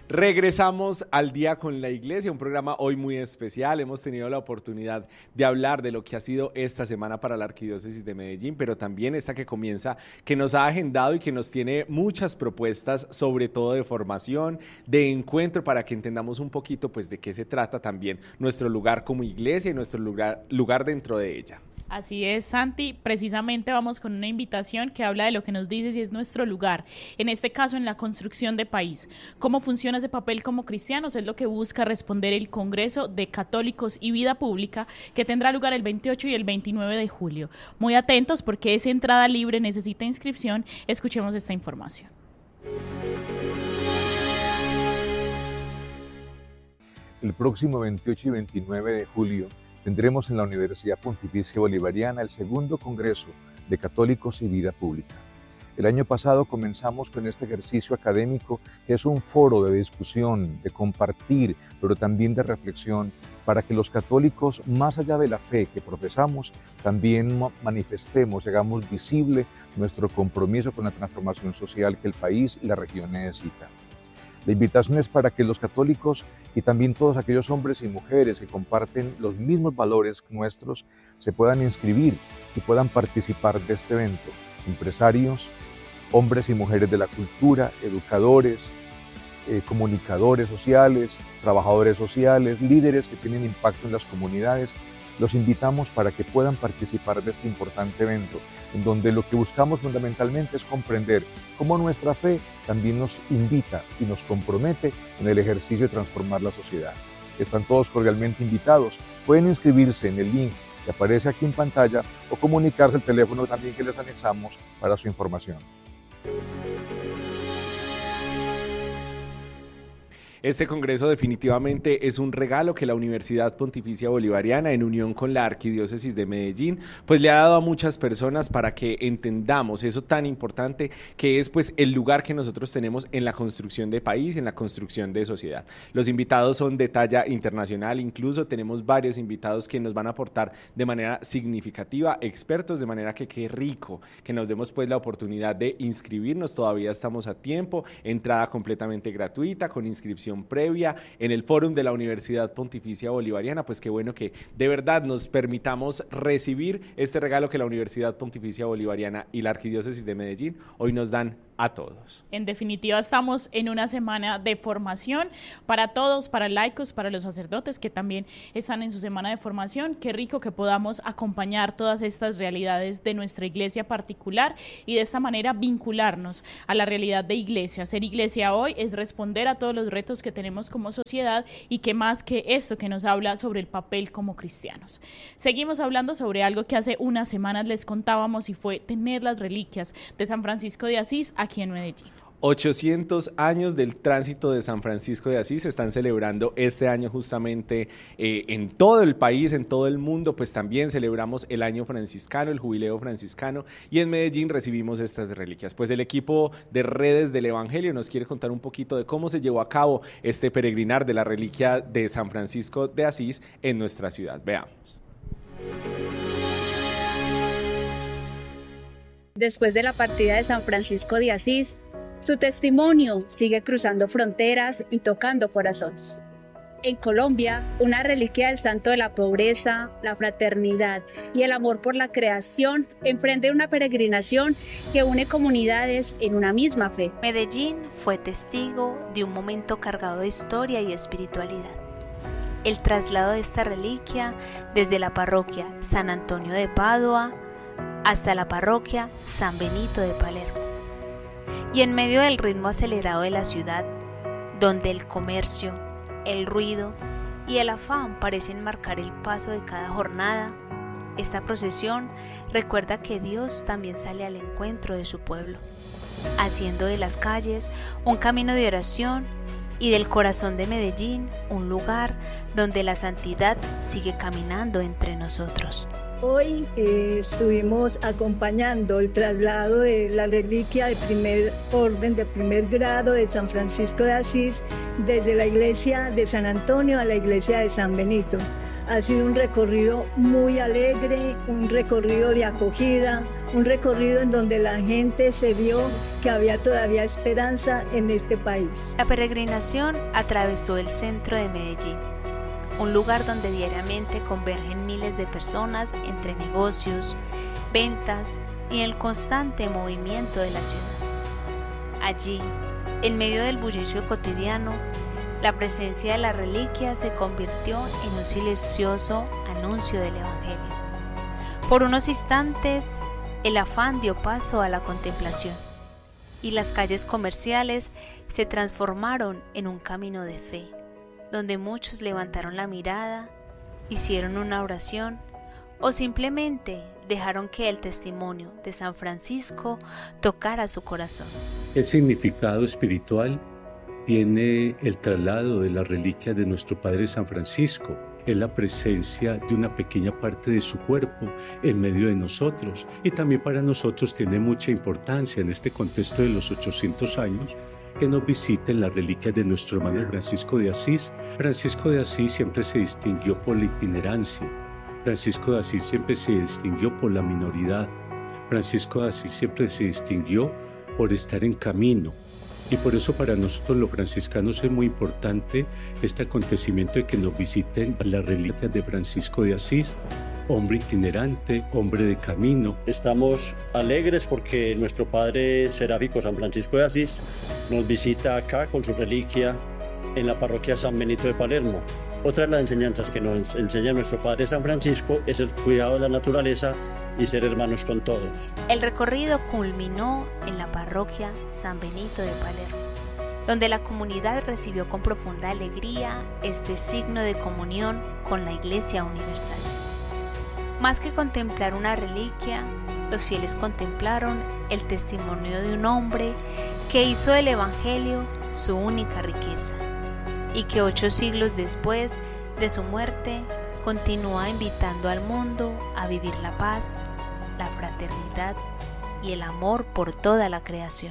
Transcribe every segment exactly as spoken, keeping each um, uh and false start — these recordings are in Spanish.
Regresamos al Día con la Iglesia, un programa hoy muy especial. Hemos tenido la oportunidad de hablar de lo que ha sido esta semana para la Arquidiócesis de Medellín, pero también esta que comienza, que nos ha agendado y que nos tiene muchas propuestas, sobre todo de formación, de encuentro, para que entendamos un poquito pues de qué se trata también nuestro lugar como iglesia y nuestro lugar, lugar dentro de ella. Así es, Santi, precisamente vamos con una invitación que habla de lo que nos dice si es nuestro lugar, en este caso en la construcción de país. ¿Cómo funciona ese papel como cristianos? Es lo que busca responder el Congreso de Católicos y Vida Pública, que tendrá lugar el veintiocho y el veintinueve de julio. Muy atentos porque es entrada libre, necesita inscripción. Escuchemos esta información. El próximo veintiocho y veintinueve de julio tendremos en la Universidad Pontificia Bolivariana el segundo Congreso de Católicos y Vida Pública. El año pasado comenzamos con este ejercicio académico, que es un foro de discusión, de compartir, pero también de reflexión, para que los católicos, más allá de la fe que profesamos, también manifestemos y hagamos visible nuestro compromiso con la transformación social que el país y la región necesitan. La invitación es para que los católicos y también todos aquellos hombres y mujeres que comparten los mismos valores nuestros se puedan inscribir y puedan participar de este evento. Empresarios, hombres y mujeres de la cultura, educadores, eh, comunicadores sociales, trabajadores sociales, líderes que tienen impacto en las comunidades. Los invitamos para que puedan participar de este importante evento, en donde lo que buscamos fundamentalmente es comprender cómo nuestra fe también nos invita y nos compromete en el ejercicio de transformar la sociedad. Están todos cordialmente invitados. Pueden inscribirse en el link que aparece aquí en pantalla o comunicarse al teléfono también que les anexamos para su información. Este congreso definitivamente es un regalo que la Universidad Pontificia Bolivariana, en unión con la Arquidiócesis de Medellín, pues le ha dado a muchas personas para que entendamos eso tan importante que es pues el lugar que nosotros tenemos en la construcción de país, en la construcción de sociedad. Los invitados son de talla internacional, incluso tenemos varios invitados que nos van a aportar de manera significativa, expertos, de manera que qué rico que nos demos pues la oportunidad de inscribirnos. Todavía estamos a tiempo, entrada completamente gratuita, con inscripción previa en el fórum de la Universidad Pontificia Bolivariana. Pues qué bueno que de verdad nos permitamos recibir este regalo que la Universidad Pontificia Bolivariana y la Arquidiócesis de Medellín hoy nos dan a todos. En definitiva, estamos en una semana de formación para todos, para laicos, para los sacerdotes que también están en su semana de formación. Qué rico que podamos acompañar todas estas realidades de nuestra iglesia particular y de esta manera vincularnos a la realidad de iglesia. Ser iglesia hoy es responder a todos los retos que tenemos como sociedad y que más que esto que nos habla sobre el papel como cristianos. Seguimos hablando sobre algo que hace unas semanas les contábamos y fue tener las reliquias de San Francisco de Asís aquí en Medellín. ochocientos años del tránsito de San Francisco de Asís se están celebrando este año justamente eh, en todo el país, en todo el mundo. Pues también celebramos el año franciscano, el jubileo franciscano, y en Medellín recibimos estas reliquias. Pues el equipo de Redes del Evangelio nos quiere contar un poquito de cómo se llevó a cabo este peregrinar de la reliquia de San Francisco de Asís en nuestra ciudad. Veamos. Después de la partida de San Francisco de Asís, su testimonio sigue cruzando fronteras y tocando corazones. En Colombia, una reliquia del santo de la pobreza, la fraternidad y el amor por la creación emprende una peregrinación que une comunidades en una misma fe. Medellín fue testigo de un momento cargado de historia y espiritualidad. El traslado de esta reliquia desde la parroquia San Antonio de Padua hasta la parroquia San Benito de Palermo. Y en medio del ritmo acelerado de la ciudad, donde el comercio, el ruido y el afán parecen marcar el paso de cada jornada, esta procesión recuerda que Dios también sale al encuentro de su pueblo, haciendo de las calles un camino de oración y del corazón de Medellín un lugar donde la santidad sigue caminando entre nosotros. Hoy eh, estuvimos acompañando el traslado de la reliquia de primer orden, de primer grado de San Francisco de Asís, desde la iglesia de San Antonio a la iglesia de San Benito. Ha sido un recorrido muy alegre, un recorrido de acogida, un recorrido en donde la gente se vio que había todavía esperanza en este país. La peregrinación atravesó el centro de Medellín, un lugar donde diariamente convergen miles de personas entre negocios, ventas y el constante movimiento de la ciudad. Allí, en medio del bullicio cotidiano, la presencia de la reliquia se convirtió en un silencioso anuncio del Evangelio. Por unos instantes, el afán dio paso a la contemplación y las calles comerciales se transformaron en un camino de fe, donde muchos levantaron la mirada, hicieron una oración o simplemente dejaron que el testimonio de San Francisco tocara su corazón. ¿Qué significado espiritual tiene el traslado de la reliquia de nuestro Padre San Francisco? Es la presencia de una pequeña parte de su cuerpo en medio de nosotros, y también para nosotros tiene mucha importancia en este contexto de los ochocientos años que nos visiten las reliquias de nuestro hermano Francisco de Asís. Francisco de Asís siempre se distinguió por la itinerancia. Francisco de Asís siempre se distinguió por la minoridad. Francisco de Asís siempre se distinguió por estar en camino. Y por eso para nosotros los franciscanos es muy importante este acontecimiento de que nos visiten las reliquias de Francisco de Asís, hombre itinerante, hombre de camino. Estamos alegres porque nuestro padre seráfico San Francisco de Asís nos visita acá con su reliquia en la parroquia San Benito de Palermo. Otra de las enseñanzas que nos enseña nuestro padre San Francisco es el cuidado de la naturaleza y ser hermanos con todos. El recorrido culminó en la parroquia San Benito de Palermo, donde la comunidad recibió con profunda alegría este signo de comunión con la Iglesia Universal. Más que contemplar una reliquia, los fieles contemplaron el testimonio de un hombre que hizo del Evangelio su única riqueza y que ocho siglos después de su muerte continúa invitando al mundo a vivir la paz, la fraternidad y el amor por toda la creación.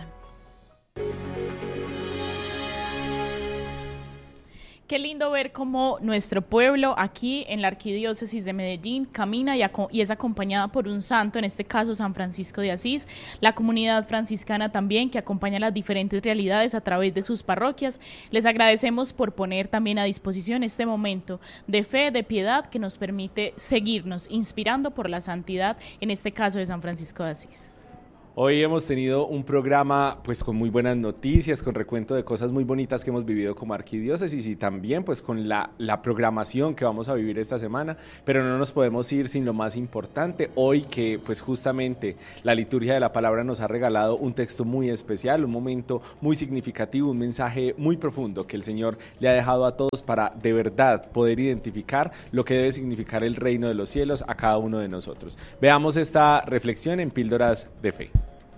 Qué lindo ver cómo nuestro pueblo aquí en la Arquidiócesis de Medellín camina y, y es acompañada por un santo, en este caso San Francisco de Asís, la comunidad franciscana también que acompaña las diferentes realidades a través de sus parroquias. Les agradecemos por poner también a disposición este momento de fe, de piedad que nos permite seguirnos inspirando por la santidad, en este caso de San Francisco de Asís. Hoy hemos tenido un programa pues con muy buenas noticias, con recuento de cosas muy bonitas que hemos vivido como arquidiócesis y también pues con la, la programación que vamos a vivir esta semana, pero no nos podemos ir sin lo más importante, hoy que pues justamente la liturgia de la palabra nos ha regalado un texto muy especial, un momento muy significativo, un mensaje muy profundo que el Señor le ha dejado a todos para de verdad poder identificar lo que debe significar el reino de los cielos a cada uno de nosotros. Veamos esta reflexión en Píldoras de Fe.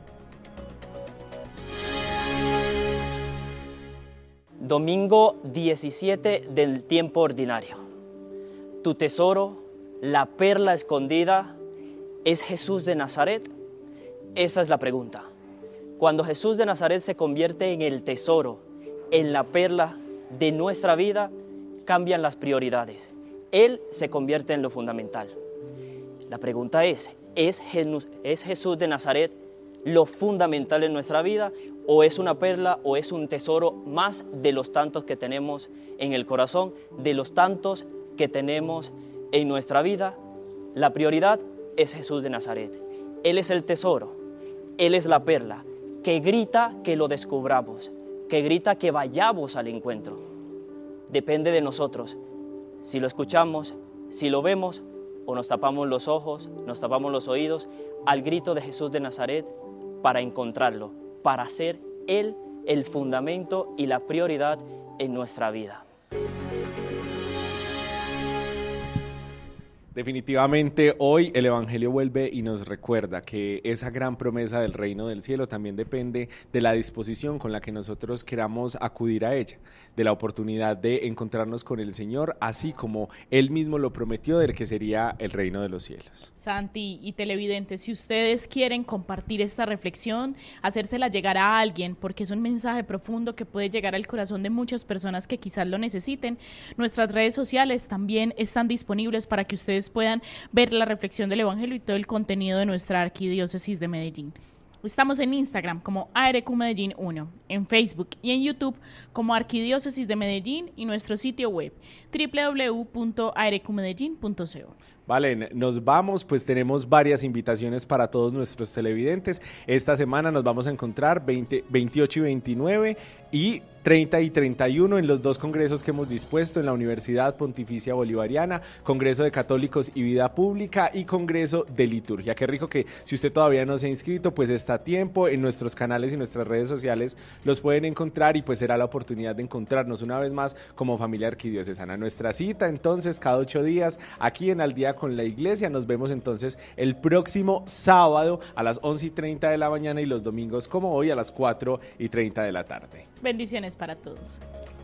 Domingo diecisiete del tiempo ordinario. ¿Tu tesoro, la perla escondida, es Jesús de Nazaret? Esa es la pregunta. Cuando Jesús de Nazaret se convierte en el tesoro, en la perla de nuestra vida, cambian las prioridades. Él se convierte en lo fundamental. La pregunta es, ¿es Jesús de Nazaret lo fundamental en nuestra vida, o es una perla o es un tesoro más de los tantos que tenemos en el corazón, de los tantos que tenemos en nuestra vida? La prioridad es Jesús de Nazaret. Él es el tesoro, Él es la perla que grita que lo descubramos, que grita que vayamos al encuentro. Depende de nosotros si lo escuchamos, si lo vemos, o nos tapamos los ojos, nos tapamos los oídos al grito de Jesús de Nazaret para encontrarlo, para ser Él el fundamento y la prioridad en nuestra vida. Definitivamente hoy el Evangelio vuelve y nos recuerda que esa gran promesa del reino del cielo también depende de la disposición con la que nosotros queramos acudir a ella, de la oportunidad de encontrarnos con el Señor, así como Él mismo lo prometió del que sería el reino de los cielos. Santi y televidentes, si ustedes quieren compartir esta reflexión, hacérsela llegar a alguien, porque es un mensaje profundo que puede llegar al corazón de muchas personas que quizás lo necesiten, nuestras redes sociales también están disponibles para que ustedes puedan ver la reflexión del Evangelio y todo el contenido de nuestra Arquidiócesis de Medellín. Estamos en Instagram como A R Q Medellín uno, en Facebook y en YouTube como Arquidiócesis de Medellín y nuestro sitio web doble u doble u doble u punto a r q medellín punto co. Vale, nos vamos, pues tenemos varias invitaciones para todos nuestros televidentes. Esta semana nos vamos a encontrar veinte, veintiocho y veintinueve y treinta y treinta y uno en los dos congresos que hemos dispuesto en la Universidad Pontificia Bolivariana, Congreso de Católicos y Vida Pública y Congreso de Liturgia. Qué rico que si usted todavía no se ha inscrito, pues está a tiempo, en nuestros canales y nuestras redes sociales los pueden encontrar y pues será la oportunidad de encontrarnos una vez más como familia arquidiocesana. Nuestra cita entonces cada ocho días aquí en Al Día con la Iglesia. Nos vemos entonces el próximo sábado a las once y treinta de la mañana y los domingos como hoy a las cuatro y treinta de la tarde. Bendiciones para todos.